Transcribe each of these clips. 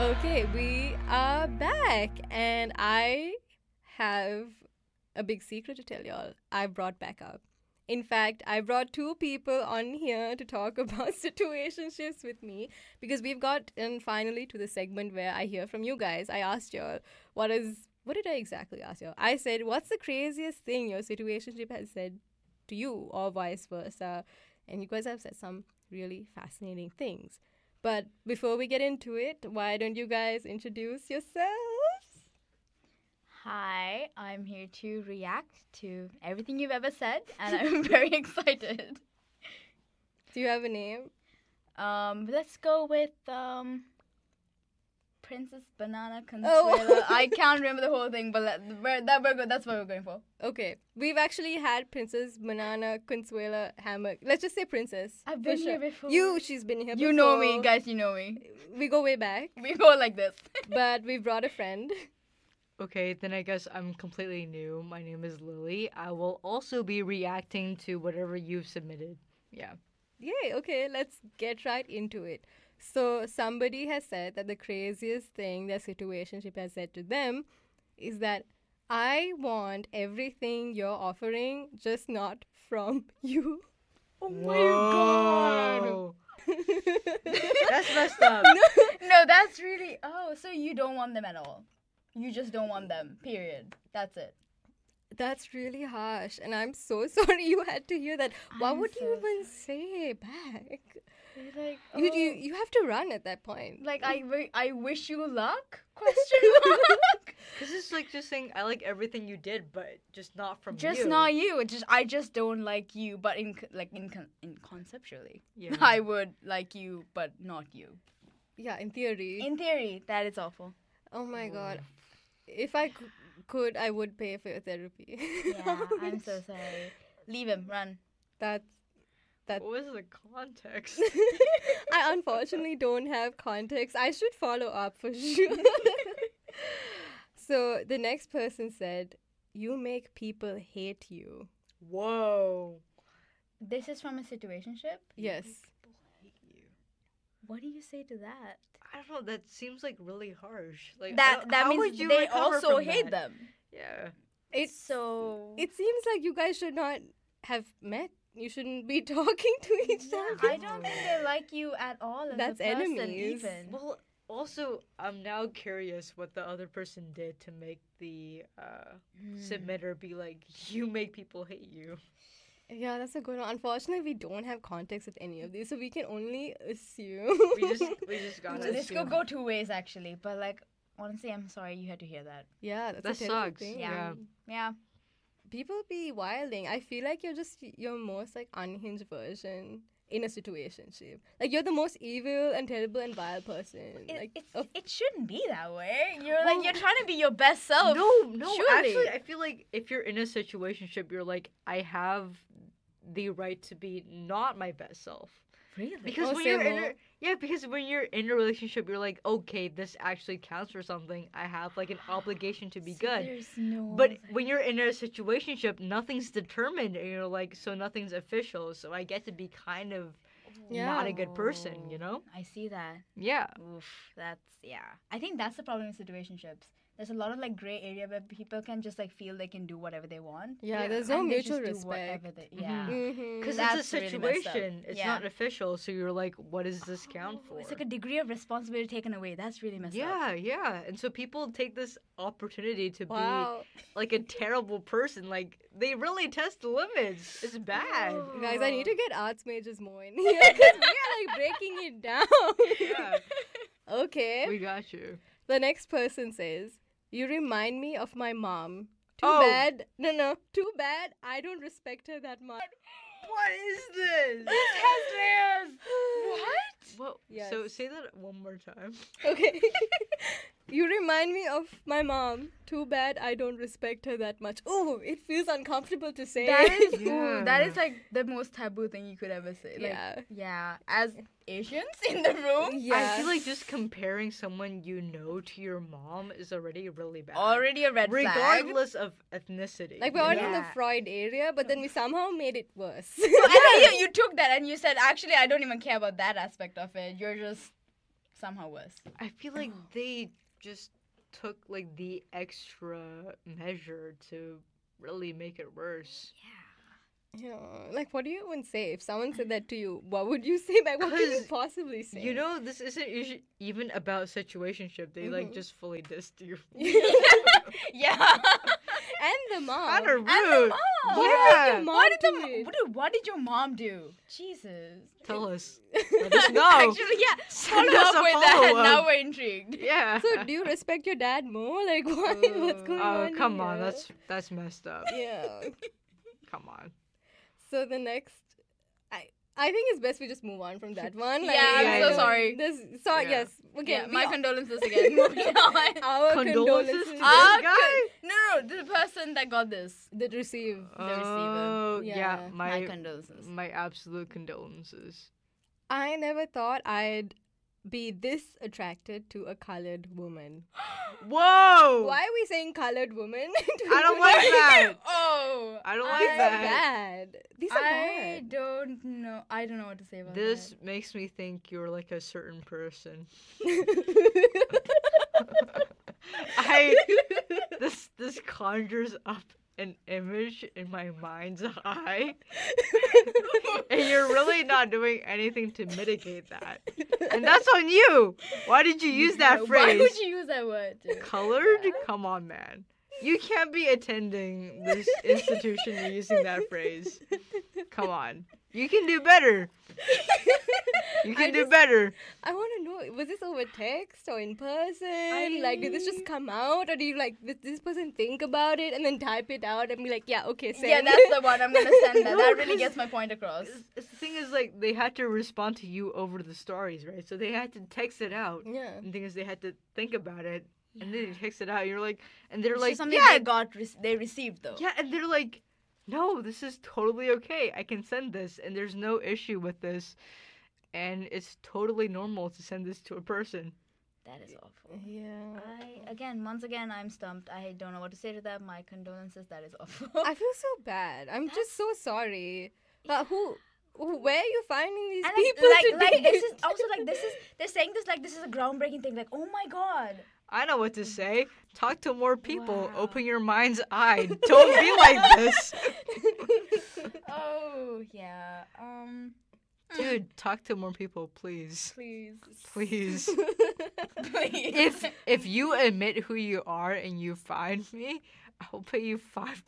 Okay, we are back, and I have a big secret to tell y'all. I brought back up. In fact, I brought two people on here to talk about situationships with me because we've gotten finally to the segment where I hear from you guys. I asked y'all, what did I exactly ask y'all? I said, what's the craziest thing your situationship has said to you, or vice versa? And you guys have said some really fascinating things. But before we get into it, why don't you guys introduce yourselves? Hi, I'm here to react to everything you've ever said, and I'm very excited. Do you have a name? Let's go with Princess Banana Consuela. I can't remember the whole thing, but we're good. That's what we're going for. Okay. We've actually had Princess Banana Consuela Hammer. Let's just say Princess. I've been here before. She's been here before. You know me, guys. You know me. We go way back. We go like this. But we brought a friend. Okay, then I guess I'm completely new. My name is Lily. I will also be reacting to whatever you've submitted. Yeah. Yay, okay, let's get right into it. So somebody has said that the craziest thing their situationship has said to them is that I want everything you're offering, just not from you. Oh my god. That's messed up. No, that's really. Oh, so you don't want them at all. You just don't want them. Period. That's it. That's really harsh, and I'm so sorry you had to hear that. What I'm would so you even say back? Like, You have to run at that point. Like, I wish you luck? Question mark. Because it's like just saying, I like everything you did, but just not from you. Just not you. I just don't like you, but in conceptually. Yeah. I would like you, but not you. Yeah, in theory. In theory, that is awful. Oh my god. If I could, I would pay for your therapy. Yeah, I'm so sorry. Leave him. Run. That. What was the context? I unfortunately don't have context. I should follow up for sure. So the next person said, you make people hate you. Whoa. This is from a situationship? Yes. People hate you. What do you say to that? I don't know. That seems like really harsh. Like That how means would you they recover also from hate that? them. Yeah. It seems like you guys should not have met. You shouldn't be talking to each other. I don't think they like you at all as That's a person, enemies. even. Well, also, I'm now curious what the other person did to make the submitter be like, you make people hate you. Yeah, that's a good one. Unfortunately, we don't have context with any of these, so we can only assume. We just gotta This assume. could go two ways, actually. But, like, honestly, I'm sorry you had to hear that. Yeah, that's That a terrible sucks. thing. Yeah. Yeah. People be wilding. I feel like you're just your most like unhinged version in a situationship. Like you're the most evil and terrible and vile person. It shouldn't be that way. You're you're trying to be your best self. No. Surely. Actually, I feel like if you're in a situationship, you're like, I have the right to be not my best self. Really? Because Oh, when say you're more. because when you're in a relationship, you're like, okay, this actually counts for something. I have like an obligation to be So good. There's no. But when you're in a situationship, nothing's determined, and you're like, so nothing's official. So I get to be kind of not a good person, you know? I see that. Yeah. Oof, I think that's the problem with situationships. There's a lot of like gray area where people can just like feel they can do whatever they want. yeah, there's no And they mutual just do respect. whatever they, yeah. Mm-hmm. Because That's it's a really messed up. situation. It's Yeah. not official. So you're like, what does this count for? It's like a degree of responsibility taken away. That's really messed up. Yeah. And so people take this opportunity to Wow. be like a terrible person. Like, they really test the limits. It's bad. Guys, I need to get arts majors more in here because we are like breaking it down. Yeah. Okay. We got you. The next person says, you remind me of my mom. Too Oh. bad. No. Too bad I don't respect her that much. What is this? What? Well, Yes. So say that one more time. Okay. You remind me of my mom. Too bad I don't respect her that much. Oh, it feels uncomfortable to say. That is Yeah. that is like the most taboo thing you could ever say. Like, Yeah. yeah. As Asians in the room, Yeah. I feel like just comparing someone you know to your mom is already really bad. already a red flag. Regardless of ethnicity. Like, we're already in the Yeah. Freud area, but then we somehow made it worse. And then you took that and you said, actually, I don't even care about that aspect of it. You're just somehow worse. I feel like they just took like the extra measure to really make it worse. Yeah, like what do you even say if someone said that to you? What would you say back? What can you 'Cause, possibly say? You know, this isn't even about situationship. They like Mhm. just fully dissed you. Yeah. and the mom. Kind of rude. And the mom. What Yeah. did your mom What did do? what did your mom do? Jesus. Tell us. Let us know. Actually, yeah. Send Follow us up a with that. follow-up. Now we're intrigued. Yeah. So do you respect your dad more? Like what? What's going Oh, on? come on. here? That's messed up. Yeah. Come on. So the next, I think it's best we just move on from that one. Like, Yeah, I'm I so don't- sorry. So Yeah. yes, okay. Yeah, we my all- condolences again. Moving on. our Condolences condolences. to Ah, this guy? No, the person that got this. That receive. The receiver. Oh, yeah. Yeah. My My condolences. my absolute condolences. I never thought I'd be this attracted to a colored woman. Whoa! Why are we saying colored woman? I don't like that. Oh, I don't These like are that. bad. These are I bad. don't know. I don't know what to say about This that. makes me think you're like a certain person. This conjures up an image in my mind's eye, and you're really not doing anything to mitigate that. And that's on you. Why did you use that Why phrase? would you use that word? Dude? Colored? Come on, man. You can't be attending this institution and using that phrase. Come on. You can do better. You can do better. I want to know, was this over text or in person? Like, did this just come out? Or do you, like, did this person think about it and then type it out and be like, yeah, okay, send? Yeah, that's the one I'm gonna send. That No, that really 'cause gets my point across. The thing is, like, they had to respond to you over the stories, right? So they had to text it out. Yeah. And the thing is, they had to think about it. And then they text it out. And you're like, and they're It's like, just something yeah, they received though. yeah, and they're like, no, this is totally okay. I can send this, and there's no issue with this, and it's totally normal to send this to a person. That is awful. Yeah. Once again, I'm stumped. I don't know what to say to that. My condolences. That is awful. I feel so bad. I'm just so sorry. Where are you finding these And people like today? this is also like this is they're saying this like this is a groundbreaking thing. Like, oh my god. I know what to say. Talk to more people. Wow. Open your mind's eye. Don't be like this. Oh yeah. Dude, talk to more people, please. Please. Please. Please. If you admit who you are and you find me, I'll pay you $5.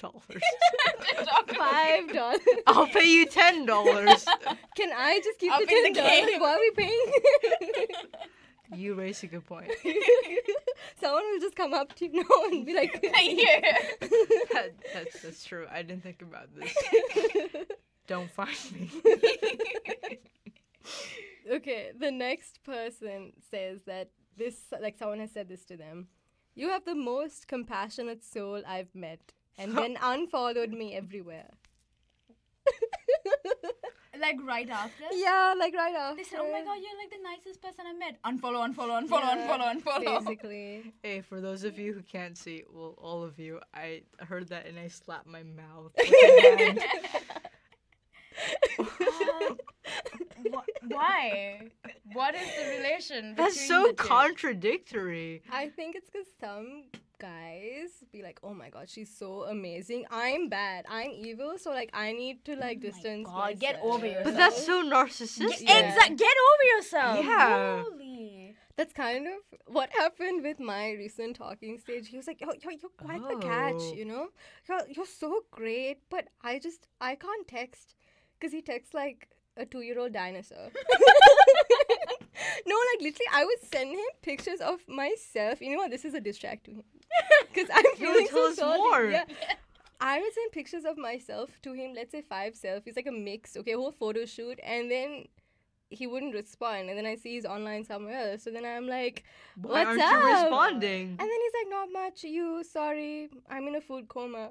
$5. I'll pay you $10. Can I just keep Up the in the $10? game. Why are we paying? You raise a good point. Someone will just come up to you now and be like, Yeah. That's true. I didn't think about this. Don't find me. Okay, the next person says that this, like someone has said this to them. You have the most compassionate soul I've met, and then unfollowed me everywhere. Like right after. Yeah, like right after. They said, "Oh my god, you're like the nicest person I met." Unfollow. Basically. Hey, for those of you who can't see, well, all of you, I heard that and I slapped my mouth with my hand. Why? What is the relation? That's between so the two? contradictory. I think it's because some guys be like, oh my god, she's so amazing. I'm bad. I'm evil. So, like, I need to, like, distance God, myself. get over yourself. But that's so narcissistic. Yeah. Get over yourself. Yeah. Holy. That's kind of what happened with my recent talking stage. He was like, you're quite the catch, Oh. you know? You're so great, but I can't text. Because he texts like a 2-year-old dinosaur. No, like literally, I would send him pictures of myself. You know what? This is a distract to him. Because I'm feeling tell so us sorry. more. Yeah. I would send pictures of myself to him, let's say 5 selfies, like a mix, okay, whole photo shoot, and then he wouldn't respond, and then I see he's online somewhere else, so then I'm like, Why what's aren't up? you responding? And then he's like, not much, sorry, I'm in a food coma.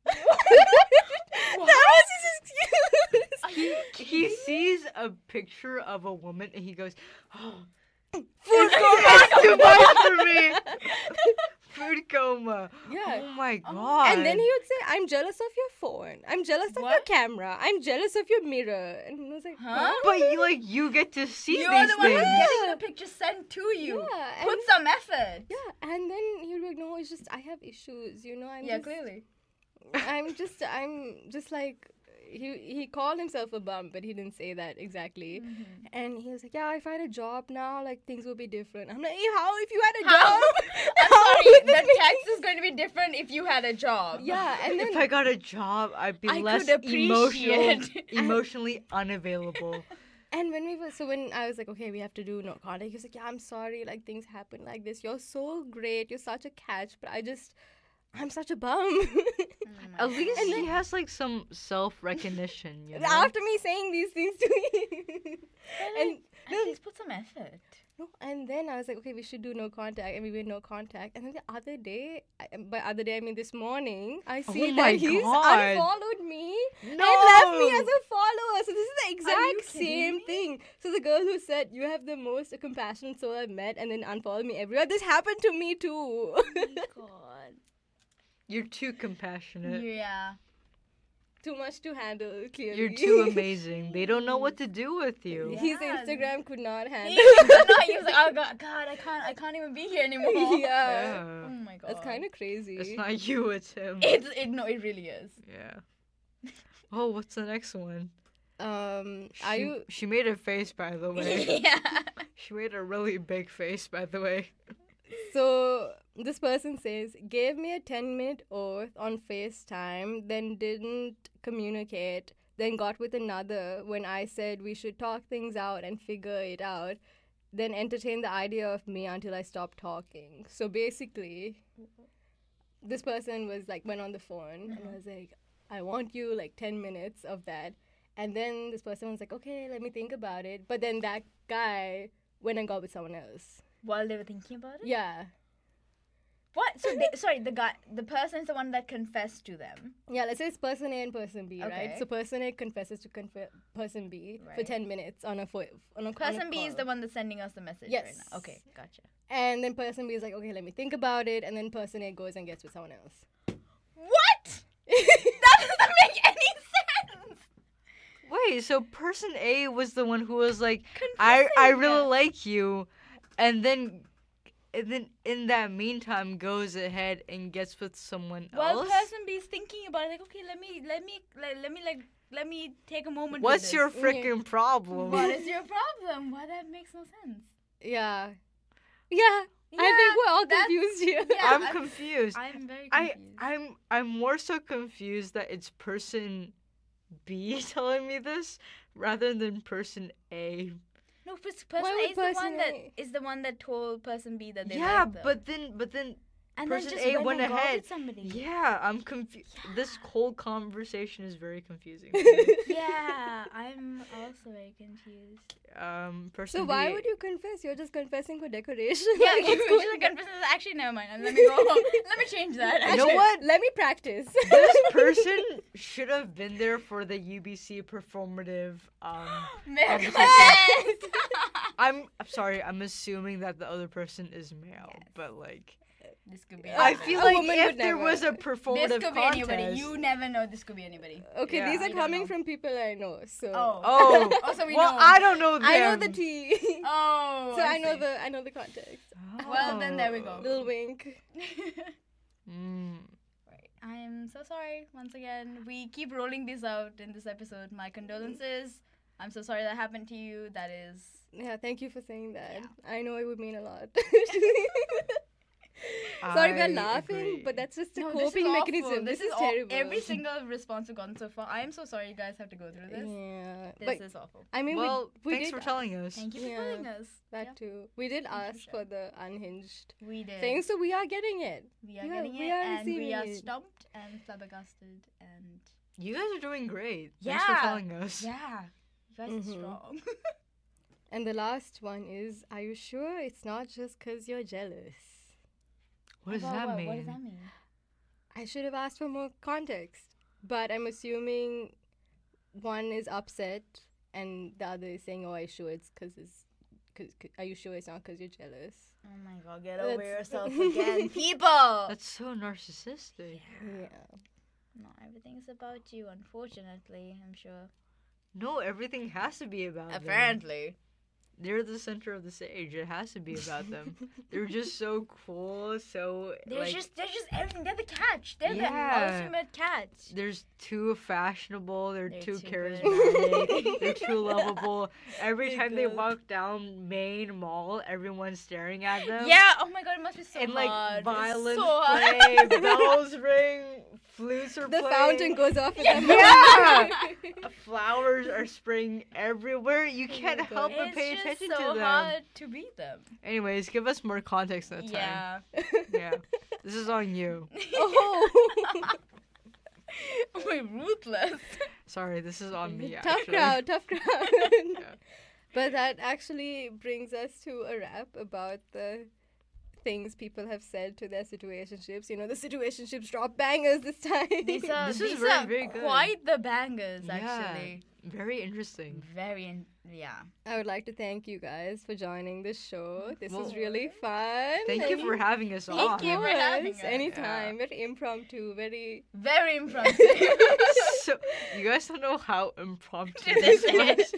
That was his excuse. He sees a picture of a woman and he goes, oh, food coma is too much for me. Food coma. Yeah. Oh my god. And then he would say, I'm jealous of your phone. I'm jealous of your What? camera. I'm jealous of your mirror. And I was like, Huh? But you get to see You're these the one who's things. getting the picture sent to you. Yeah, Put and- some effort. Yeah, and then he would be like, no, it's just, I have issues, I'm Yeah, just, clearly. I'm just like, he called himself a bum, but he didn't say that exactly. Mm-hmm. And he was like, yeah, if I had a job now, like, things would be different. I'm like, how if you had a How? job? I'm How sorry, would the it be- text is going to be different if you had a job. Yeah, and then If I got a job, I'd be I less could appreciate- emotionally unavailable. And when I was like, okay, we have to do no contact, he was like, yeah, I'm sorry, like, things happen like this. You're so great. You're such a catch, but I'm such a bum. At least he has like some self-recognition, you know? After me saying these things to him. and At least put some effort. no, and then I was like, okay, we should do no contact, and we made no contact. And then the other day, by other day I mean this morning, I see my that he's God. unfollowed me No! and left me as a follower. So this is the you exact kidding same me? thing. So the girl who said you have the most compassionate soul I've met, and then unfollowed me everywhere. This happened to me too. God. You're too compassionate. Yeah. Too much to handle. Clearly, You're too amazing. They don't know what to do with you. Yeah. His Instagram could not He, handle. he was like, oh God, I can't even be here anymore. Yeah. Oh my God. That's kind of crazy. It's not you, it's him. It really is. Yeah. Oh, what's the next one? Are you? She made a face, by the way. Yeah. She made a really big face, by the way. So this person says, gave me a 10-minute oath on FaceTime, then didn't communicate, then got with another when I said we should talk things out and figure it out, then entertained the idea of me until I stopped talking. So basically, this person was like, went on the phone and was like, I want you like 10 minutes of that. And then this person was like, okay, let me think about it. But then that guy went and got with someone else. While they were thinking about it? Yeah. What? So, the person is the one that confessed to them. Yeah, let's say it's person A and person B, right? Okay. So person A confesses to person B for Right. 10 minutes on a Person B is call. the one that's sending us the message Yes. right now. Okay, gotcha. And then person B is like, okay, let me think about it. And then person A goes and gets with someone else. What? That doesn't make any sense. Wait, so person A was the one who was like, Confessing, I really yeah. like you, and then in that meantime goes ahead and gets with someone Well, else. person B is thinking about it, like, okay, let me take a moment. with What's this. your freaking problem? What is your problem? Why that makes no sense? Yeah. Yeah. I think we're all that's- confused here. yeah. I'm I- confused. I'm very I confused. I'm more so confused that it's person B telling me this rather than person A. No, person A would is the one person that A- is the one that told person B that they Yeah, like them. but then and person then just A went and got ahead. with somebody. Yeah, I'm confused. This whole conversation is very confusing. Yeah, I'm also very confused. Person So why B, would you confess? You're just confessing for decoration. Yeah, Like, you what's going should confess. Actually, never mind. Let me go home. Let me change that. You know actually. what? Let me practice. This person should have been there for the UBC performative. Male Conversation. content. I'm sorry. I'm assuming that the other person is male, but like, This could be. I anybody. feel A like woman if would there never. was a this performative could be contest. anybody. You never know. This could be anybody. Okay, Yeah. these You are don't coming know. from people I know. So Oh, Also, we well, know. I don't know them. I know the tea. Oh. So I know see. I know the context. Well, then there we go. Little wink. Mm. Right. I am so sorry once again. We keep rolling this out in this episode. My condolences. I'm so sorry that happened to you. That is. Yeah, thank you for saying that. Yeah. I know it would mean a lot. Sorry, we're I laughing, agree. but that's just a No, this is coping awful. mechanism. This is all- terrible. Every single response we've gotten so far. I am so sorry you guys have to go through this. Yeah, This but is awful. I mean, Well, we thanks did for telling us. Thank you for Yeah. telling us. that Yeah, too. We did Thank you for ask for sharing. the unhinged we did. thing, so we are getting it. We are Yeah, getting we it, are and we receiving are it. stumped and flabbergasted, and You guys are doing great. Thanks for Yeah. telling us. yeah, you guys Mhm. are strong. And the last one is, are you sure it's not just because you're jealous? What does that mean? What does that mean? I should have asked for more context, but I'm assuming one is upset and the other is saying, "Oh, I sure it's because Are you sure it's not because you're jealous? Oh my god, get That's- over yourself again, people! That's so narcissistic. Yeah. Not everything's about you, unfortunately, I'm sure. No, everything has to be about them. Apparently. They're the center of the stage. It has to be about them. They're just so cool, so They're like just everything. They're the catch. They're Yeah. the ultimate catch. they're too fashionable, they're They're too too good. charismatic, they're too lovable. Every They're time they good. walk down Main Mall, everyone's staring at them. Yeah, oh my god, it must be so And hard. like It's violins so hard. play, bells ring, flutes are The playing. fountain goes off at that Yeah! moment. Flowers are spraying everywhere. You Oh can't my help but It's pay just attention so to them. hard to beat them. Anyways, give us more context next time. Yeah. Yeah. This is on you. Oh. Wait, ruthless. Sorry, this is on me, Tough actually. crowd, tough crowd. Yeah. But that actually brings us to a wrap about the things people have said to their situationships. You know, the situationships drop bangers this time. These are, This is these very, are very good. quite the bangers, Yeah. actually. Very interesting. Yeah. I would like to thank you guys for joining this show. This was Well, really fun. Thank you for having us on. Thank you for having us. Anytime. Very impromptu. Very. Very impressive. So, you guys don't know how impromptu This this was.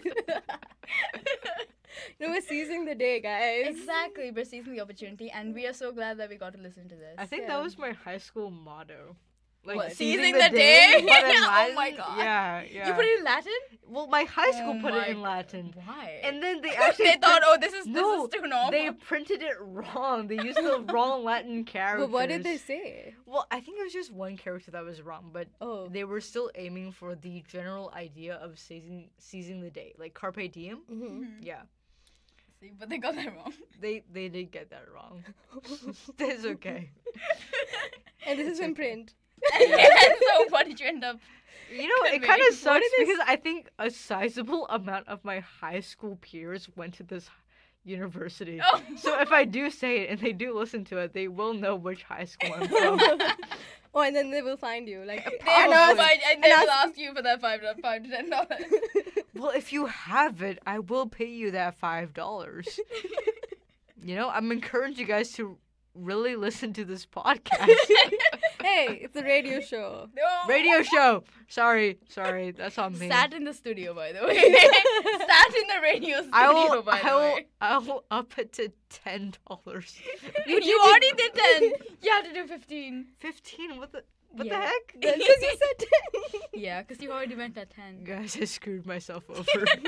No, we're seizing the day, guys. Exactly, we're seizing the opportunity, and we are so glad that we got to listen to this. I think Yeah. that was my high school motto. Like What, seizing seizing the the day? but in Oh Latin. my God. Yeah, yeah. You put it in Latin? Well, my high school Oh put my it in Latin. Why? And then they actually they thought, print- oh, this is No, too normal. they printed it wrong. They used the wrong Latin characters. But what did they say? Well, I think it was just one character that was wrong, but Oh. they were still aiming for the general idea of seizing the day, like carpe diem. Mhm. Mhm. Yeah, See, but they got that wrong. they did get that wrong. That's okay. And this is It's in okay. print. So what did you end up? You know, it Convey. kind What of sucks did they because I think a sizable amount of my high school peers went to this university. Oh. So if I do say it and they do listen to it, they will know which high school I'm from. Oh, and then they will find you. Like, They Probably. will find, and they And will ask- ask you for that $5 to $10. Well, if you have it, I will pay you that $5. You know, I'm encouraging you guys to really listen to this podcast. hey, it's a radio show. No. Radio show. Sorry, that's on me. Sat in the studio, by the way. Sat in the radio studio, by the way. I will up it to $10. You already did 10. You have to do 15. 15? What the Yeah. heck? Because you said 10. Yeah, because you already went at 10. Guys, I screwed myself over.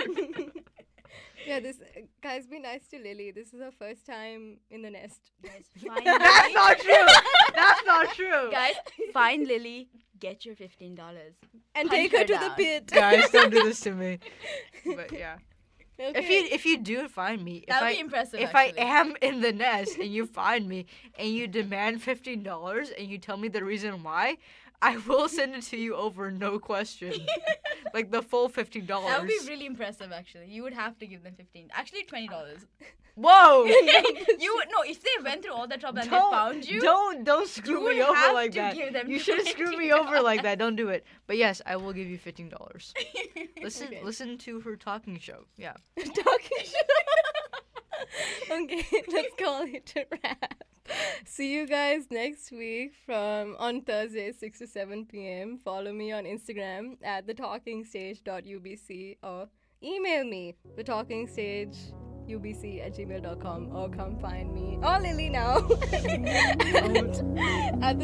Yeah, guys, be nice to Lily. This is her first time in the nest. Guys, find That's Lily. not true. That's not true. Guys, find Lily. Get your $15. And Hunt take her her to the down. pit. Guys, don't do this to me. But yeah, Okay. if you do find me, That would be impressive. if actually. I am in the nest and you find me and you demand $15 and you tell me the reason why, I will send it to you over no question. Like the full $15. That would be really impressive, actually. You would have to give them 15. Actually, $20. Whoa! You would no. If they went through all that trouble and they found you, Don't screw would me over have like to that. give them You shouldn't screw me over like that. Don't do it. But yes, I will give you $15. Listen, Okay. listen to her talking show. Yeah. Talking Okay, let's call it a wrap. See you guys next week on Thursday, 6 to 7 p.m. Follow me on Instagram at thetalkingstage.ubc or email me, thetalkingstageubc@gmail.com, or come find me, or Lily now, at